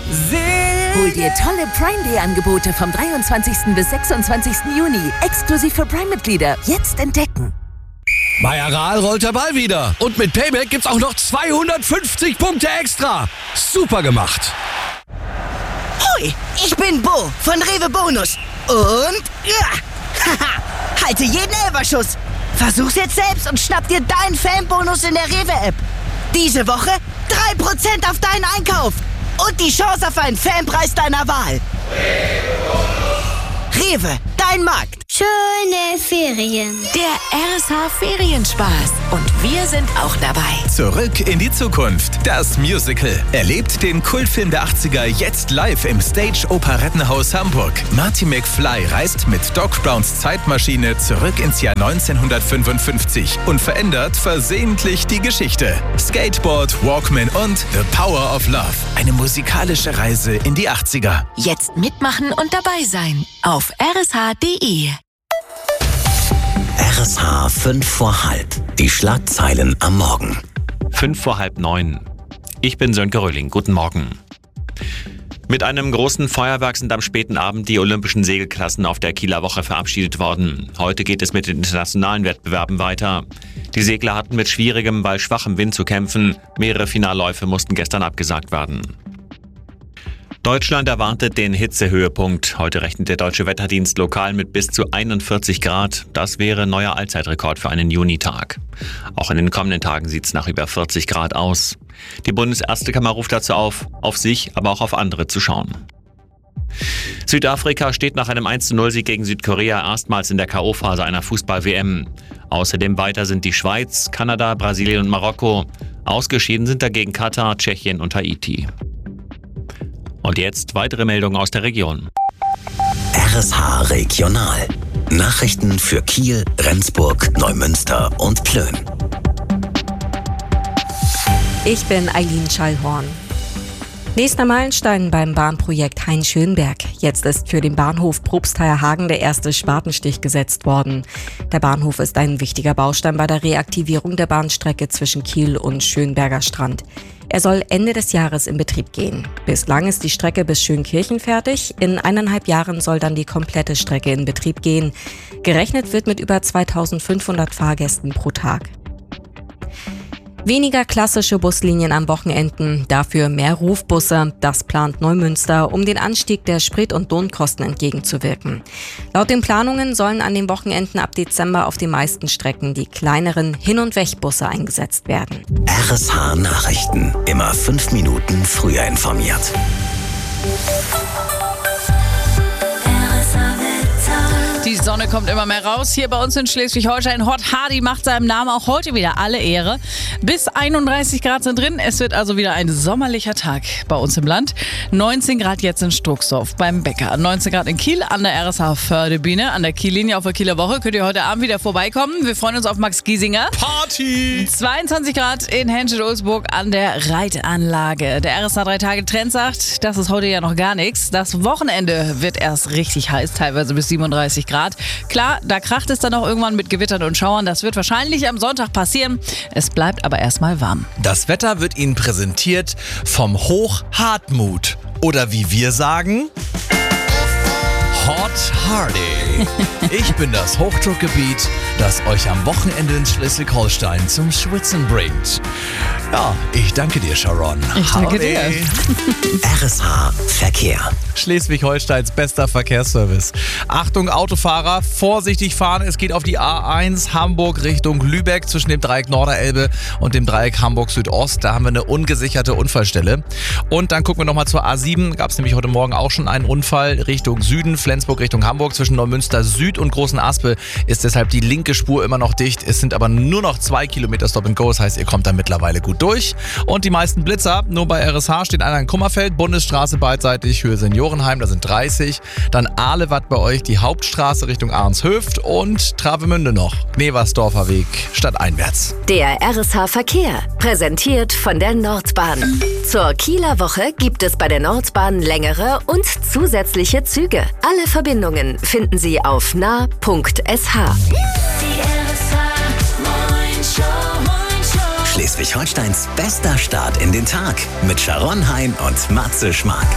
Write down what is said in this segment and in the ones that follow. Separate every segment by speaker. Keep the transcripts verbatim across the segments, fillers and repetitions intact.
Speaker 1: Hol dir tolle Prime Day Angebote vom dreiundzwanzigsten bis sechsundzwanzigsten Juni. Exklusiv für Prime-Mitglieder. Jetzt entdecken.
Speaker 2: Bei Aral rollt der Ball wieder. Und mit Payback gibt's auch noch zweihundertfünfzig Punkte extra. Super gemacht.
Speaker 3: Hoi, ich bin Bo von Rewe Bonus. Und ja, haha, halte jeden Elferschuss. Versuch's jetzt selbst und schnapp dir deinen Fanbonus in der Rewe-App. Diese Woche drei Prozent auf deinen Einkauf. Und die Chance auf einen Fanpreis deiner Wahl. Rewe, dein Markt.
Speaker 4: Schöne Ferien.
Speaker 1: Der R S H Ferienspaß. Und wir sind auch dabei.
Speaker 5: Zurück in die Zukunft. Das Musical. Erlebt den Kultfilm der achtziger jetzt live im Stage Operettenhaus Hamburg. Marty McFly reist mit Doc Browns Zeitmaschine zurück ins Jahr neunzehnhundertfünfundfünfzig und verändert versehentlich die Geschichte. Skateboard, Walkman und The Power of Love. Eine musikalische Reise in die achtziger.
Speaker 1: Jetzt mitmachen und dabei sein. Auf r s h punkt d e.
Speaker 6: R S H fünf vor halb. Die Schlagzeilen am Morgen.
Speaker 7: Fünf vor halb neun. Ich bin Sönke Röhling. Guten Morgen. Mit einem großen Feuerwerk sind am späten Abend die olympischen Segelklassen auf der Kieler Woche verabschiedet worden. Heute geht es mit den internationalen Wettbewerben weiter. Die Segler hatten mit schwierigem, weil schwachem Wind zu kämpfen. Mehrere Finalläufe mussten gestern abgesagt werden. Deutschland erwartet den Hitzehöhepunkt. Heute rechnet der Deutsche Wetterdienst lokal mit bis zu einundvierzig Grad. Das wäre neuer Allzeitrekord für einen Junitag. Auch in den kommenden Tagen sieht es nach über vierzig Grad aus. Die Bundesärztekammer ruft dazu auf, auf sich, aber auch auf andere zu schauen. Südafrika steht nach einem eins zu null Sieg gegen Südkorea erstmals in der K O-Phase einer Fußball-W M. Außerdem weiter sind die Schweiz, Kanada, Brasilien und Marokko. Ausgeschieden sind dagegen Katar, Tschechien und Haiti. Und jetzt weitere Meldungen aus der Region.
Speaker 6: R S H Regional. Nachrichten für Kiel, Rendsburg, Neumünster und Plön.
Speaker 8: Ich bin Eileen Schallhorn. Nächster Meilenstein beim Bahnprojekt Hain-Schönberg. Jetzt ist für den Bahnhof Probstheierhagen der erste Spatenstich gesetzt worden. Der Bahnhof ist ein wichtiger Baustein bei der Reaktivierung der Bahnstrecke zwischen Kiel und Schönberger Strand. Er soll Ende des Jahres in Betrieb gehen. Bislang ist die Strecke bis Schönkirchen fertig. In eineinhalb Jahren soll dann die komplette Strecke in Betrieb gehen. Gerechnet wird mit über zweitausendfünfhundert Fahrgästen pro Tag. Weniger klassische Buslinien am Wochenenden, dafür mehr Rufbusse. Das plant Neumünster, um den Anstieg der Sprit- und Lohnkosten entgegenzuwirken. Laut den Planungen sollen an den Wochenenden ab Dezember auf den meisten Strecken die kleineren Hin- und Wegbusse eingesetzt werden.
Speaker 6: R S H Nachrichten. Immer fünf Minuten früher informiert.
Speaker 9: Die Sonne kommt immer mehr raus. Hier bei uns in Schleswig-Holstein. Hot Hardy macht seinem Namen auch heute wieder alle Ehre. Bis einunddreißig Grad sind drin. Es wird also wieder ein sommerlicher Tag bei uns im Land. neunzehn Grad jetzt in Struxdorf beim Bäcker. neunzehn Grad in Kiel an der R S H-Fördebühne. An der Kiellinie auf der Kieler Woche könnt ihr heute Abend wieder vorbeikommen. Wir freuen uns auf Max Giesinger.
Speaker 2: Party!
Speaker 9: zweiundzwanzig Grad in Henschel-Ulzburg an der Reitanlage. Der R S H drei Tage Trend sagt, das ist heute ja noch gar nichts. Das Wochenende wird erst richtig heiß, teilweise bis siebenunddreißig Grad. Klar, da kracht es dann auch irgendwann mit Gewittern und Schauern. Das wird wahrscheinlich am Sonntag passieren. Es bleibt aber erstmal warm.
Speaker 2: Das Wetter wird Ihnen präsentiert vom Hoch Hartmut. Oder wie wir sagen, Hot Hardy. Ich bin das Hochdruckgebiet, das euch am Wochenende in Schleswig-Holstein zum Schwitzen bringt. Ja, ich danke dir, Sharon.
Speaker 9: Ich danke
Speaker 2: Howdy.
Speaker 9: dir.
Speaker 6: R S H Verkehr.
Speaker 2: Schleswig-Holsteins bester Verkehrsservice. Achtung Autofahrer, vorsichtig fahren. Es geht auf die A eins Hamburg Richtung Lübeck zwischen dem Dreieck Norderelbe und dem Dreieck Hamburg Südost. Da haben wir eine ungesicherte Unfallstelle. Und dann gucken wir nochmal zur A sieben. Gab es nämlich heute Morgen auch schon einen Unfall Richtung Süden, Flensburg Richtung Hamburg. Zwischen Neumünster Süd und Großen Aspe ist deshalb die linke Spur immer noch dicht. Es sind aber nur noch zwei Kilometer Stop and Go. Das heißt, ihr kommt da mittlerweile gut durch. Und die meisten Blitzer, nur bei R S H steht einer in Kummerfeld, Bundesstraße beidseitig, Höhe Seniorenheim, da sind dreißig. Dann Ahlewatt bei euch, die Hauptstraße Richtung Arnshöft und Travemünde noch. Gneversdorfer Weg, stadteinwärts.
Speaker 10: Der R S H Verkehr, präsentiert von der Nordbahn. Zur Kieler Woche gibt es bei der Nordbahn längere und zusätzliche Züge. Alle Verbindungen finden Sie auf nah punkt s h.
Speaker 6: Schleswig-Holsteins bester Start in den Tag mit Sharon Hein und Matze Schmark.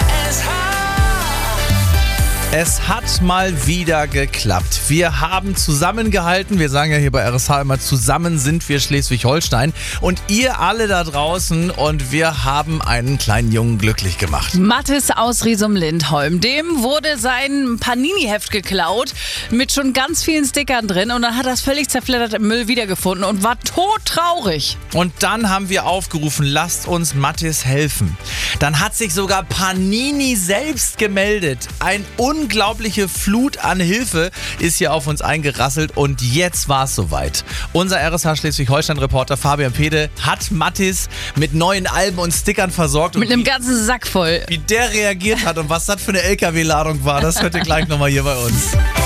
Speaker 2: Es hat mal wieder geklappt. Wir haben zusammengehalten. Wir sagen ja hier bei R S H immer, zusammen sind wir Schleswig-Holstein. Und ihr alle da draußen. Und wir haben einen kleinen Jungen glücklich gemacht.
Speaker 9: Mathis aus Riesum-Lindholm. Dem wurde sein Panini-Heft geklaut mit schon ganz vielen Stickern drin. Und dann hat er es völlig zerfleddert im Müll wiedergefunden und war todtraurig.
Speaker 2: Und dann haben wir aufgerufen, lasst uns Mathis helfen. Dann hat sich sogar Panini selbst gemeldet. Ein unglaubliche Flut an Hilfe ist hier auf uns eingerasselt und jetzt war es soweit. Unser R S H Schleswig-Holstein-Reporter Fabian Pede hat Mathis mit neuen Alben und Stickern versorgt.
Speaker 9: Mit einem ganzen Sack voll.
Speaker 2: Wie der reagiert hat und was das für eine L K W-Ladung war, das hört ihr gleich nochmal hier bei uns.